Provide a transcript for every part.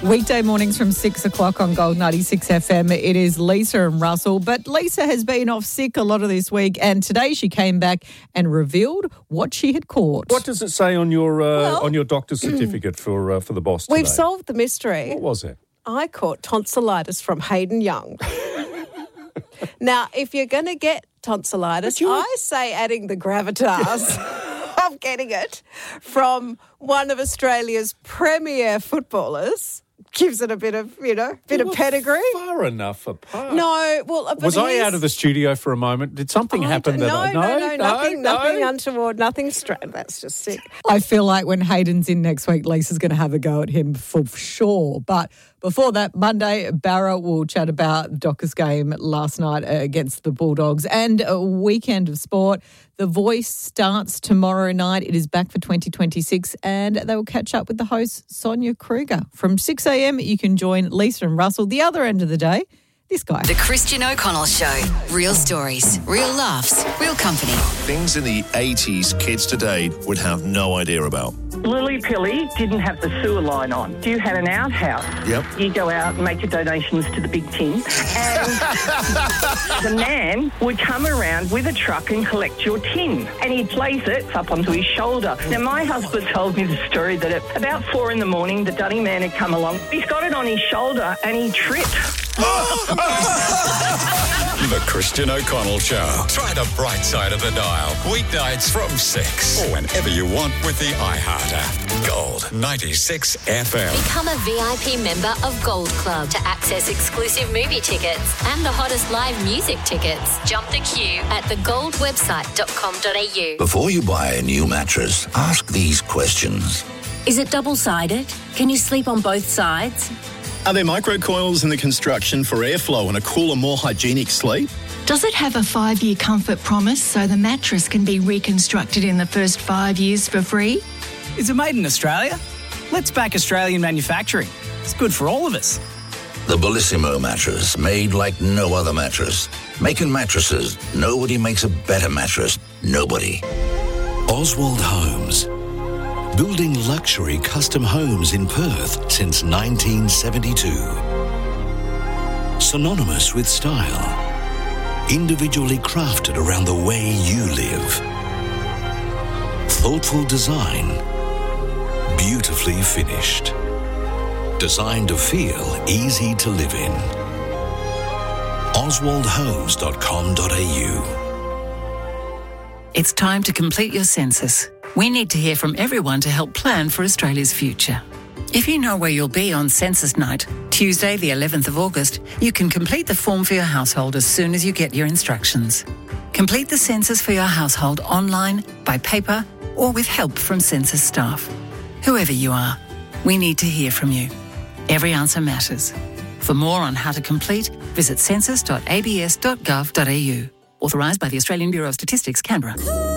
Weekday mornings from 6 o'clock on Gold 96 FM. It is Lisa and Russell. But Lisa has been off sick a lot of this week, and today she came back and revealed what she had caught. What does it say on your doctor's certificate for the boss today? We've solved the mystery. What was it? I caught tonsillitis from Hayden Young. Now, if you're going to get tonsillitis, I say adding the gravitas of getting it from one of Australia's premier footballers gives it a bit of, pedigree. Far enough apart. No, well... Was I out of the studio for a moment? Did something happen that nothing untoward, nothing strange. That's just sick. I feel like when Hayden's in next week, Lisa's going to have a go at him for sure. But before that, Monday, Barra will chat about the Dockers game last night against the Bulldogs and a weekend of sport. The Voice starts tomorrow night. It is back for 2026 and they will catch up with the host, Sonia Kruger. From 6 a.m, you can join Lisa and Russell. The other end of the day, this guy. The Christian O'Connell Show. Real stories, real laughs, real company. Things in the 80s kids today would have no idea about. Lily Pilly didn't have the sewer line on. You had an outhouse. Yep. You go out and make your donations to the big tin. And the man would come around with a truck and collect your tin. And he'd place it up onto his shoulder. Now, my husband told me the story that at about 4 a.m, the Dunny man had come along. He's got it on his shoulder and he tripped. The Christian O'Connell Show. Try the bright side of the dial. Weeknights from 6. Or whenever you want with the iHeart app. Gold 96 FM. Become a VIP member of Gold Club to access exclusive movie tickets and the hottest live music tickets. Jump the queue at thegoldwebsite.com.au. Before you buy a new mattress, ask these questions. Is it double-sided? Can you sleep on both sides? Are there microcoils in the construction for airflow and a cooler, more hygienic sleep? Does it have a 5-year comfort promise so the mattress can be reconstructed in the first 5 years for free? Is it made in Australia? Let's back Australian manufacturing. It's good for all of us. The Bellissimo mattress, made like no other mattress. Making mattresses, nobody makes a better mattress. Nobody. Oswald Homes. Building luxury custom homes in Perth since 1972. Synonymous with style. Individually crafted around the way you live. Thoughtful design. Beautifully finished. Designed to feel easy to live in. oswaldhomes.com.au. It's time to complete your census. We need to hear from everyone to help plan for Australia's future. If you know where you'll be on census night, Tuesday the 11th of August, you can complete the form for your household as soon as you get your instructions. Complete the census for your household online, by paper, or with help from census staff. Whoever you are, we need to hear from you. Every answer matters. For more on how to complete, visit census.abs.gov.au. Authorised by the Australian Bureau of Statistics, Canberra.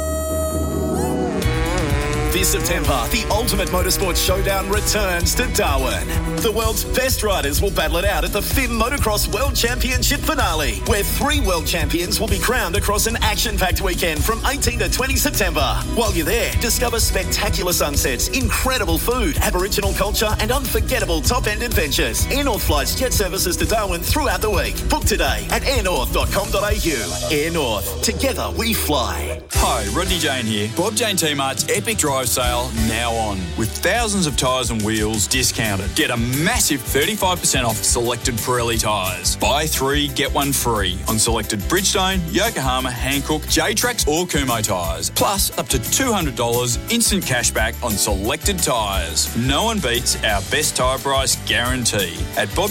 This September, the Ultimate Motorsports Showdown returns to Darwin. The world's best riders will battle it out at the FIM Motocross World Championship finale, where 3 world champions will be crowned across an action-packed weekend from 18 to 20 September. While you're there, discover spectacular sunsets, incredible food, Aboriginal culture, and unforgettable top-end adventures. Air North flies jet services to Darwin throughout the week. Book today at airnorth.com.au. Air North. Together we fly. Hi, Rodney Jane here. Bob Jane T-Mart's Epic Drive sale now on, with thousands of tyres and wheels discounted. Get a massive 35% off selected Pirelli tyres. Buy 3, get 1 free on selected Bridgestone, Yokohama, Hankook, J-Trax or Kumho tyres. Plus up to $200 instant cashback on selected tyres. No one beats our best tyre price guarantee at Bob